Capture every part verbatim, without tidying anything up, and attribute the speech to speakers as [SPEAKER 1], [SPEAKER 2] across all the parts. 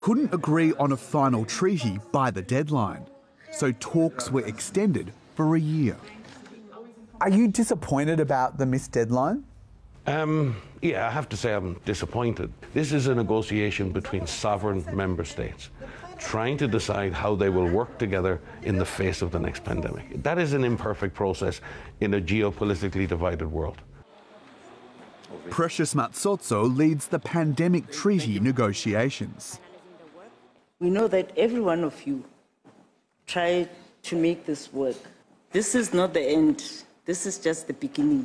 [SPEAKER 1] couldn't agree on a final treaty by the deadline, so talks were extended for a year. Are you disappointed about the missed deadline?
[SPEAKER 2] Um, yeah, I have to say I'm disappointed. This is a negotiation between sovereign member states, trying to decide how they will work together in the face of the next pandemic. That is an imperfect process in a geopolitically divided world.
[SPEAKER 1] Precious Matsotso leads the pandemic treaty negotiations.
[SPEAKER 3] We know that every one of you tried to make this work. This is not the end. This is just the beginning.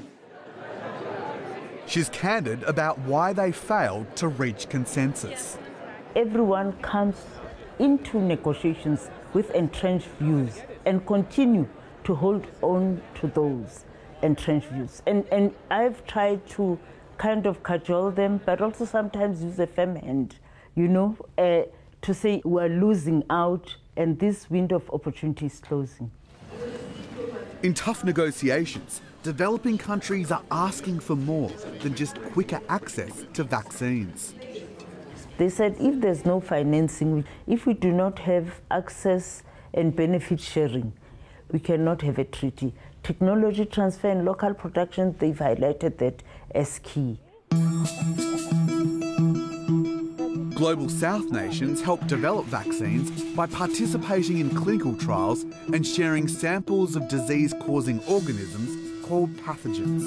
[SPEAKER 1] She's candid about why they failed to reach consensus.
[SPEAKER 3] Everyone comes into negotiations with entrenched views and continue to hold on to those entrenched views. And, and I've tried to kind of cajole them, but also sometimes use a firm hand, you know, uh, to say we're losing out and this window of opportunity is closing.
[SPEAKER 1] In tough negotiations, developing countries are asking for more than just quicker access to vaccines.
[SPEAKER 3] They said if there's no financing, if we do not have access and benefit sharing, we cannot have a treaty. Technology transfer and local production, they've highlighted that as key.
[SPEAKER 1] Global South nations help develop vaccines by participating in clinical trials and sharing samples of disease-causing organisms called pathogens.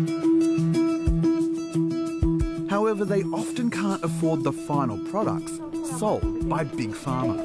[SPEAKER 1] However, they often can't afford the final products sold by Big Pharma.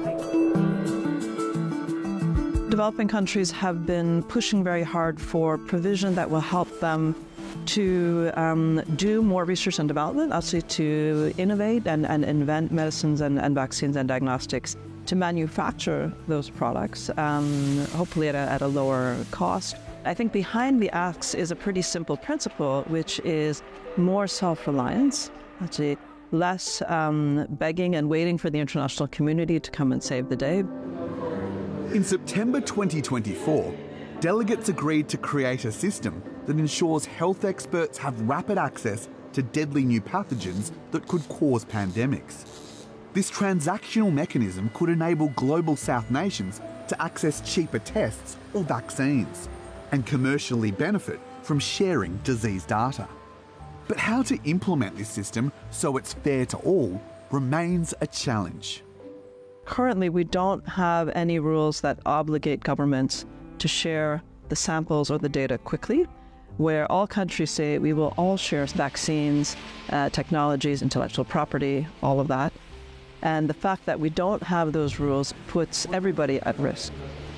[SPEAKER 4] Developing countries have been pushing very hard for provision that will help them to um, do more research and development, actually to innovate and, and invent medicines and, and vaccines and diagnostics, to manufacture those products, um, hopefully at a, at a lower cost. I think behind the acts is a pretty simple principle, which is more self-reliance, actually less um, begging and waiting for the international community to come and save the day.
[SPEAKER 1] In September twenty twenty-four, delegates agreed to create a system that ensures health experts have rapid access to deadly new pathogens that could cause pandemics. This transactional mechanism could enable Global South nations to access cheaper tests or vaccines and commercially benefit from sharing disease data. But how to implement this system so it's fair to all remains a challenge.
[SPEAKER 4] Currently, we don't have any rules that obligate governments to share the samples or the data quickly, where all countries say we will all share vaccines, uh, technologies, intellectual property, all of that. And the fact that we don't have those rules puts everybody at risk.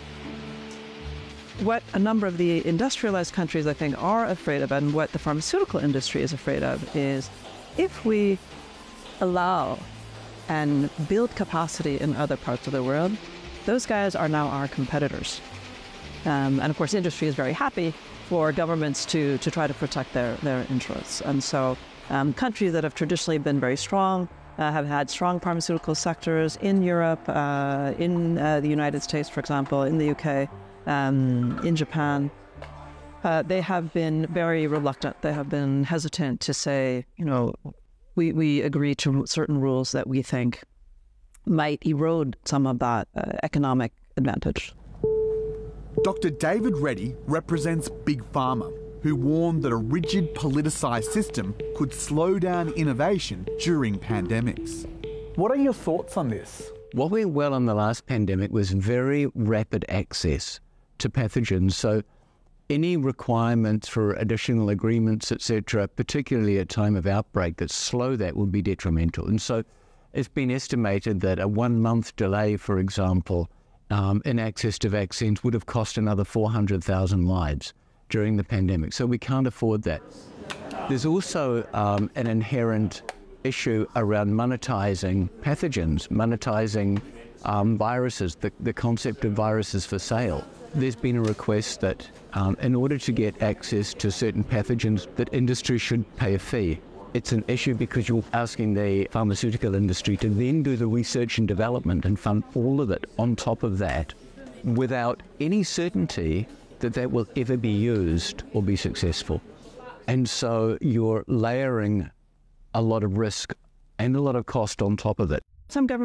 [SPEAKER 4] What a number of the industrialized countries, I think, are afraid of, and what the pharmaceutical industry is afraid of, is if we allow and build capacity in other parts of the world, those guys are now our competitors. Um, and of course, industry is very happy for governments to, to try to protect their, their interests. And so um, countries that have traditionally been very strong, uh, have had strong pharmaceutical sectors in Europe, uh, in uh, the United States, for example, in the U K, um, in Japan, uh, they have been very reluctant. They have been hesitant to say, you know, we, we agree to certain rules that we think might erode some of that uh, economic advantage.
[SPEAKER 1] Doctor David Reddy represents Big Pharma, who warned that a rigid, politicised system could slow down innovation during pandemics. What are your thoughts on this?
[SPEAKER 5] What went well in the last pandemic was very rapid access to pathogens. So any requirements for additional agreements, et cetera, particularly at time of outbreak, that slow that would be detrimental. And so it's been estimated that a one-month delay, for example, Um, in access to vaccines would have cost another four hundred thousand lives during the pandemic. So we can't afford that. There's also um, an inherent issue around monetizing pathogens, monetizing um, viruses, the, the concept of viruses for sale. There's been a request that um, in order to get access to certain pathogens, that industry should pay a fee. It's an issue because you're asking the pharmaceutical industry to then do the research and development and fund all of it on top of that without any certainty that that will ever be used or be successful. And so you're layering a lot of risk and a lot of cost on top of it.
[SPEAKER 4] Some governments